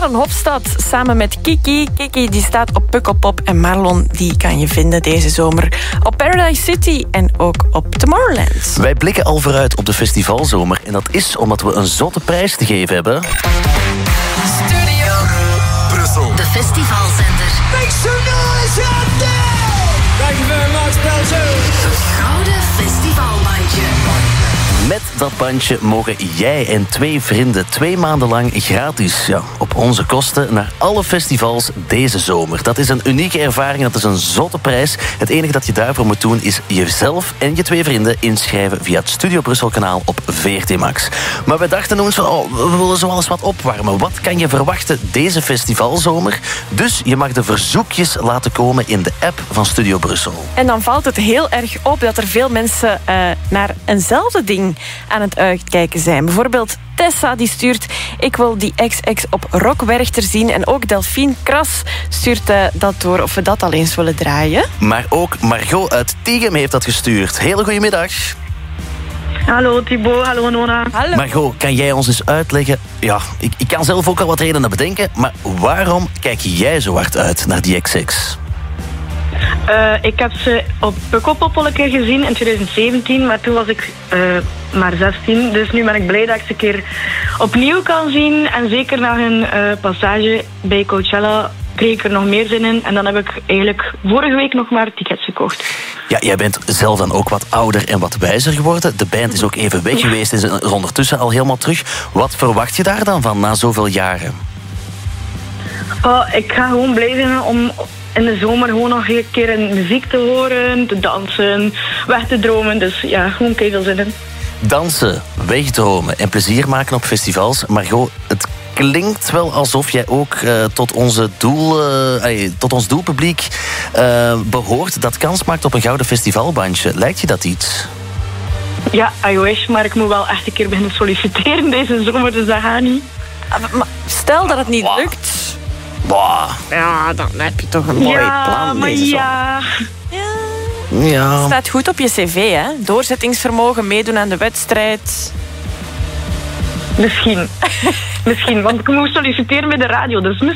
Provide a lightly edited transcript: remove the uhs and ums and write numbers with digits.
Marlon Hofstad samen met Kiki. Kiki die staat op Pukkelpop en Marlon die kan je vinden deze zomer op Paradise City en ook op Tomorrowland. Wij blikken al vooruit op de festivalzomer en dat is omdat we een zotte prijs te geven hebben. Studio Brussel. De festivalzender. Make some noise out there! Thank you very much, Belgium. Het Gouden Festivalbandje. Met dat bandje mogen jij en 2 vrienden 2 maanden lang gratis op onze kosten naar alle festivals deze zomer. Dat is een unieke ervaring, dat is een zotte prijs. Het enige dat je daarvoor moet doen is jezelf en je 2 vrienden inschrijven via het Studio Brussel kanaal op VRT Max. Maar we dachten ons van, we willen zo alles wat opwarmen. Wat kan je verwachten deze festivalzomer? Dus je mag de verzoekjes laten komen in de app van Studio Brussel. En dan valt het heel erg op dat er veel mensen naar eenzelfde ding aan het uitkijken zijn. Bijvoorbeeld Tessa die stuurt: ik wil die XX op Rock Werchter zien. En ook Delphine Kras stuurt dat door of we dat al eens willen draaien. Maar ook Margot uit Tighem heeft dat gestuurd. Hele goedemiddag. Hallo Thibaut, hallo Nona. Hallo. Margot, kan jij ons eens uitleggen... Ja, ik kan zelf ook al wat redenen bedenken, maar waarom kijk jij zo hard uit naar die XX? Ik heb ze op Pukkelpop al een keer gezien in 2017, maar toen was ik maar 16. Dus nu ben ik blij dat ik ze een keer opnieuw kan zien. En zeker na hun passage bij Coachella kreeg ik er nog meer zin in. En dan heb ik eigenlijk vorige week nog maar tickets gekocht. Ja, jij bent zelf dan ook wat ouder en wat wijzer geworden. De band is ook even weg geweest, is ondertussen al helemaal terug. Wat verwacht je daar dan van na zoveel jaren? Ik ga gewoon blij zijn om in de zomer gewoon nog een keer muziek te horen, te dansen, weg te dromen. Dus ja, gewoon veel zin in. Dansen, wegdromen en plezier maken op festivals. Margot, het klinkt wel alsof jij ook tot ons doelpubliek behoort dat kans maakt op een gouden festivalbandje. Lijkt je dat iets? Ja, I wish, maar ik moet wel echt een keer beginnen solliciteren deze zomer, dus dat gaat niet. Maar stel dat het niet lukt. Bah. Ja, dan heb je toch een mooi plan maar deze zomer. Ja. Staat goed op je cv, hè? Doorzettingsvermogen, meedoen aan de wedstrijd. Misschien, want ik moet solliciteren bij de radio, dus